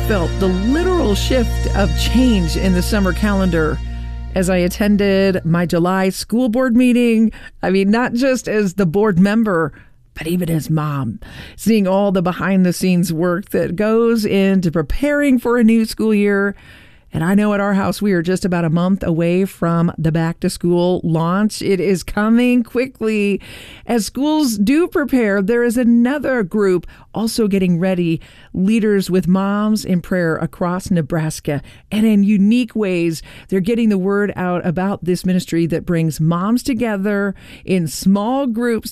felt the literal shift of change in the summer calendar as I attended my July school board meeting. I mean, not just as the board member, but even as mom, seeing all the behind the scenes work that goes into preparing for a new school year. And I know at our house, we are just about a month away from the back to school launch. It is coming quickly. As schools do prepare, there is another group also getting ready, Leaders with Moms in Prayer across Nebraska. And in unique ways, they're getting the word out about this ministry that brings moms together in small groups